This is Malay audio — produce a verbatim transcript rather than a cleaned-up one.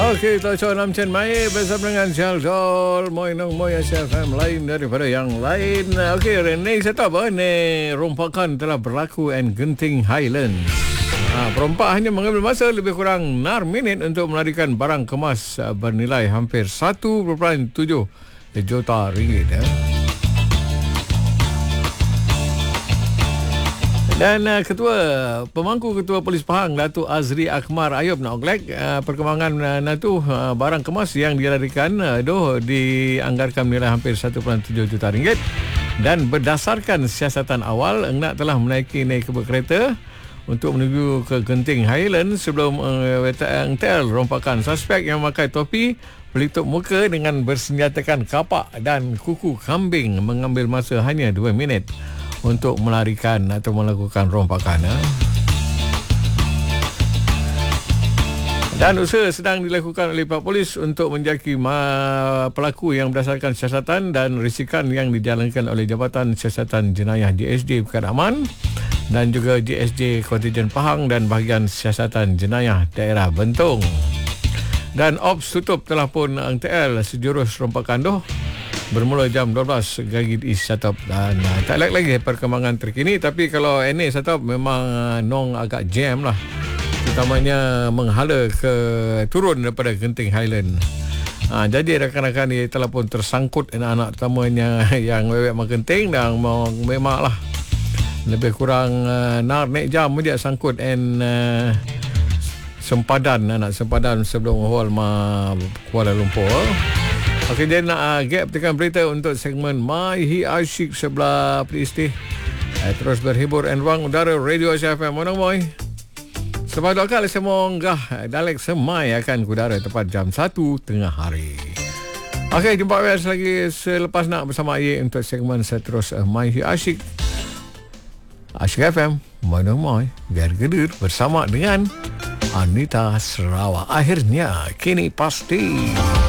Okey, Toco enam Chen Mai bersama dengan Syalzol Moi Nong Moi Asia F M lain daripada yang lain. Okey, Rene saya tahu ni rompakan telah berlaku di Genting Highland. Ha, perompak hanya mengambil masa lebih kurang enam minit untuk melarikan barang kemas bernilai hampir satu perpuluhan tujuh juta ringgit. Ya. Dan uh, ketua pemangku ketua Polis Pahang Datuk Azri Akmar Ayub nak oglek uh, perkembangan uh, natu uh, barang kemas yang dilarikan uh, doh dianggarkan nilai hampir satu perpuluhan tujuh juta ringgit dan berdasarkan siasatan awal Engnak telah menaiki naik kebut kereta untuk menuju ke Genting Highland sebelum uh, N T L rompakan suspek yang memakai topi pelitup muka dengan bersenjatakan kapak dan kuku kambing mengambil masa hanya dua minit untuk melarikan atau melakukan rompakan. Ha? Dan usaha sedang dilakukan oleh pihak polis untuk menjaki ma- pelaku yang berdasarkan siasatan dan risikan yang dijalankan oleh Jabatan Siasatan Jenayah J S J Bukit Aman dan juga J S J Kontijen Pahang dan bahagian Siasatan Jenayah Daerah Bentong. Dan Ops tutup telah pun N T L sejurus rompakan doh bermula jam dua belas Gagit East Satop dan uh, tak like lagi perkembangan terkini. Tapi kalau N A Satop memang uh, nong agak jam lah, terutamanya menghala ke turun daripada Genting Highland. uh, jadi rakan-rakan ni telah pun tersangkut anak-anak terutamanya yang wewek Genting dan memang lah lebih kurang uh, nak naik jam dia sangkut and uh, sempadan anak sempadan sebelum hall ma Kuala Lumpur. Okey, dia nak uh, gap tekan berita untuk segmen My Hi Asyik sebelah Pristi. Uh, terus berhibur dan ruang udara Radio Asia F M. Monong Moy. Sebab dua kali semua enggah Dalek Semai akan kudara tepat jam satu tengah hari. Okey, jumpa lagi selepas nak bersama Aye untuk segmen seterusnya uh, My Hi Asyik. Asyik F M. Monong Moy. Biar gedir bersama dengan Anita Sarawak. Akhirnya kini pasti.